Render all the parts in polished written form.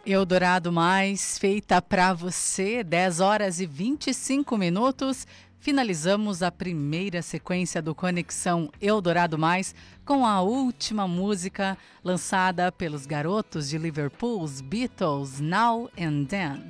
Eldorado Mais, feita para você, 10 horas e 25 minutos. Finalizamos a primeira sequência do Conexão Eldorado Mais com a última música lançada pelos garotos de Liverpool, os Beatles, Now and Then.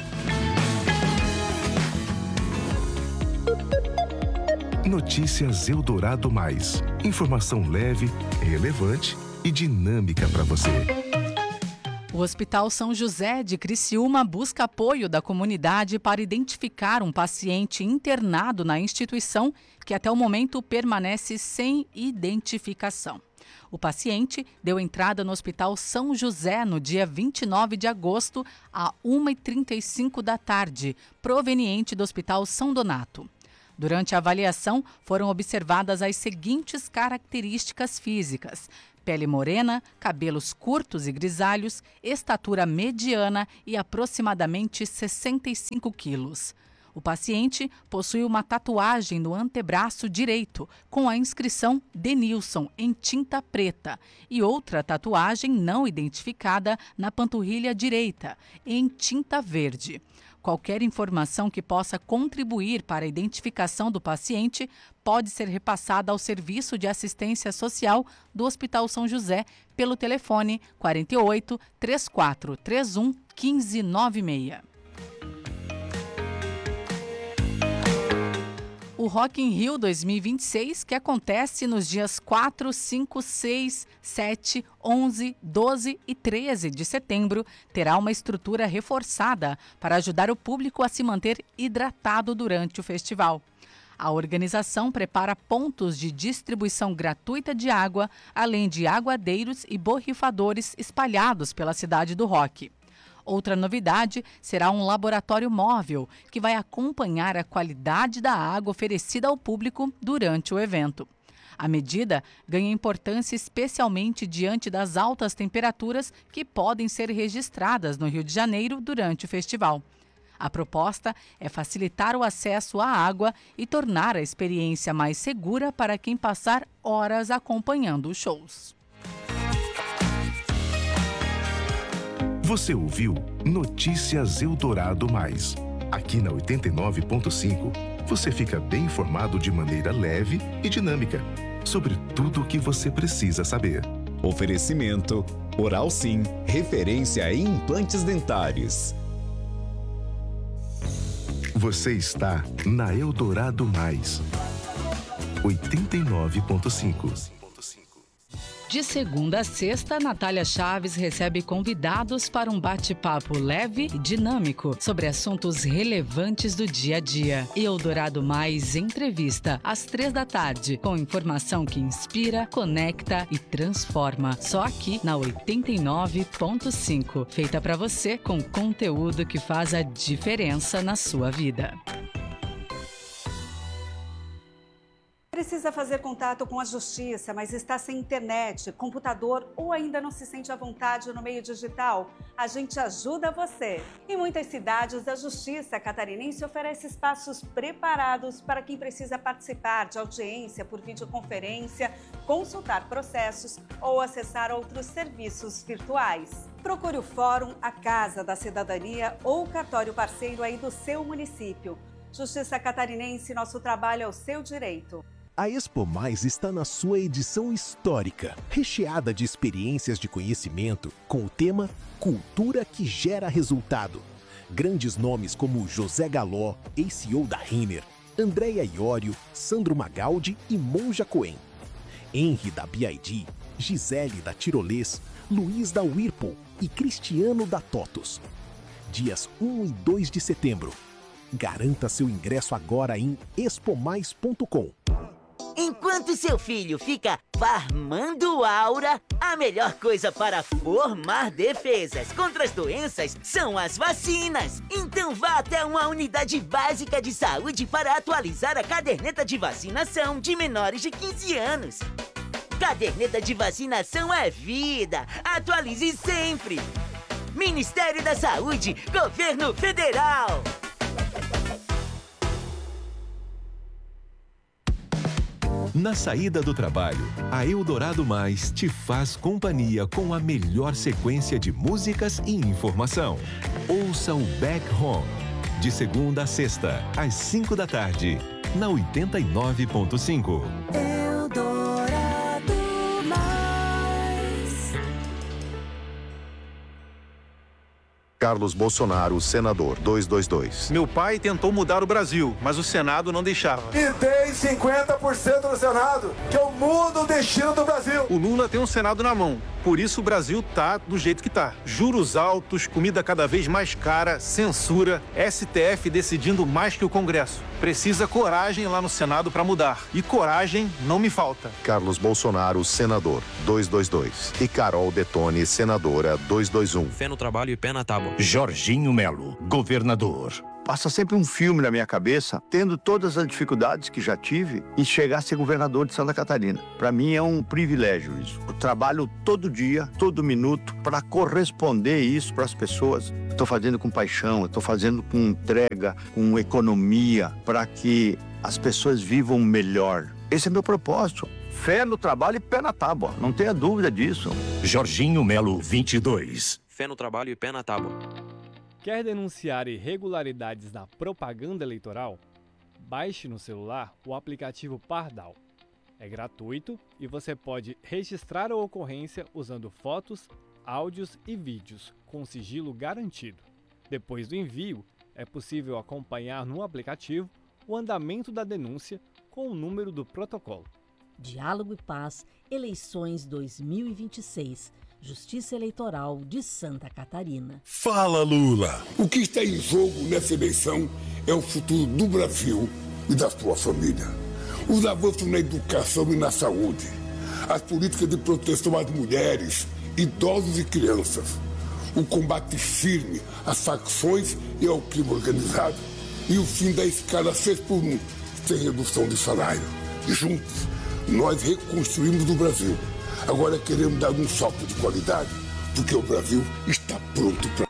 Notícias Eldorado Mais. Informação leve, relevante e dinâmica para você. O Hospital São José de Criciúma busca apoio da comunidade para identificar um paciente internado na instituição que até o momento permanece sem identificação. O paciente deu entrada no Hospital São José no dia 29 de agosto, às 1h35 da tarde, proveniente do Hospital São Donato. Durante a avaliação, foram observadas as seguintes características físicas: pele morena, cabelos curtos e grisalhos, estatura mediana e aproximadamente 65 quilos. O paciente possui uma tatuagem no antebraço direito, com a inscrição Denilson em tinta preta, e outra tatuagem não identificada na panturrilha direita, em tinta verde. Qualquer informação que possa contribuir para a identificação do paciente pode ser repassada ao Serviço de Assistência Social do Hospital São José pelo telefone 48 3431 1596. O Rock in Rio 2026, que acontece nos dias 4, 5, 6, 7, 11, 12 e 13 de setembro, terá uma estrutura reforçada para ajudar o público a se manter hidratado durante o festival. A organização prepara pontos de distribuição gratuita de água, além de aguadeiros e borrifadores espalhados pela cidade do rock. Outra novidade será um laboratório móvel que vai acompanhar a qualidade da água oferecida ao público durante o evento. A medida ganha importância especialmente diante das altas temperaturas que podem ser registradas no Rio de Janeiro durante o festival. A proposta é facilitar o acesso à água e tornar a experiência mais segura para quem passar horas acompanhando os shows. Você ouviu Notícias Eldorado Mais. Aqui na 89.5, você fica bem informado de maneira leve e dinâmica sobre tudo o que você precisa saber. Oferecimento Oral Sim, referência em implantes dentários. Você está na Eldorado Mais. 89.5. De segunda a sexta, Natália Chaves recebe convidados para um bate-papo leve e dinâmico sobre assuntos relevantes do dia a dia. Eldorado Mais Entrevista, às 3 da tarde, com informação que inspira, conecta e transforma. Só aqui na 89.5. Feita para você com conteúdo que faz a diferença na sua vida. Precisa fazer contato com a justiça, mas está sem internet, computador ou ainda não se sente à vontade no meio digital? A gente ajuda você. Em muitas cidades, a Justiça Catarinense oferece espaços preparados para quem precisa participar de audiência por videoconferência, consultar processos ou acessar outros serviços virtuais. Procure o Fórum, a Casa da Cidadania ou o cartório parceiro aí do seu município. Justiça Catarinense, nosso trabalho é o seu direito. A Expo Mais está na sua edição histórica, recheada de experiências de conhecimento com o tema Cultura que Gera Resultado. Grandes nomes como José Galó, ex-CEO da Renner, Andréia Iorio, Sandro Magaldi e Monja Cohen. Henry da BID, Gisele da Tirolês, Luiz da Whirlpool e Cristiano da TOTUS. Dias 1 e 2 de setembro. Garanta seu ingresso agora em expomais.com. Enquanto seu filho fica farmando aura, a melhor coisa para formar defesas contra as doenças são as vacinas. Então vá até uma unidade básica de saúde para atualizar a caderneta de vacinação de menores de 15 anos. Caderneta de vacinação é vida. Atualize sempre. Ministério da Saúde, Governo Federal. Na saída do trabalho, a Eldorado Mais te faz companhia com a melhor sequência de músicas e informação. Ouça o Back Home, de segunda a sexta, às 5 da tarde, na 89.5. Eldorado Mais. Carlos Bolsonaro, senador, 222. Meu pai tentou mudar o Brasil, mas o Senado não deixava. E tem 50% no Senado, que eu mudo o destino do Brasil. O Lula tem um Senado na mão, por isso o Brasil tá do jeito que tá. Juros altos, comida cada vez mais cara, censura, STF decidindo mais que o Congresso. Precisa coragem lá no Senado para mudar. E coragem não me falta. Carlos Bolsonaro, senador, 222. E Carol Detone, senadora, 221. Fé no trabalho e pé na tábua. Jorginho Melo, governador. Passa sempre um filme na minha cabeça, tendo todas as dificuldades que já tive, em chegar a ser governador de Santa Catarina. Para mim é um privilégio isso. Eu trabalho todo dia, todo minuto, para corresponder isso para as pessoas. Estou fazendo com paixão, estou fazendo com entrega, com economia, para que as pessoas vivam melhor. Esse é meu propósito. Fé no trabalho e pé na tábua, não tenha dúvida disso. Jorginho Melo, 22. Fé no trabalho e pé na tábua. Quer denunciar irregularidades na propaganda eleitoral? Baixe no celular o aplicativo Pardal. É gratuito e você pode registrar a ocorrência usando fotos, áudios e vídeos com sigilo garantido. Depois do envio, é possível acompanhar no aplicativo o andamento da denúncia com o número do protocolo. Diálogo e Paz, eleições 2026. Justiça Eleitoral de Santa Catarina. Fala, Lula! O que está em jogo nessa eleição é o futuro do Brasil e da sua família. Os avanços na educação e na saúde, as políticas de proteção às mulheres, idosos e crianças, o combate firme às facções e ao crime organizado e o fim da escala 6x1, sem redução de salário. Juntos, nós reconstruímos o Brasil. Agora queremos dar um salto de qualidade, porque o Brasil está pronto para...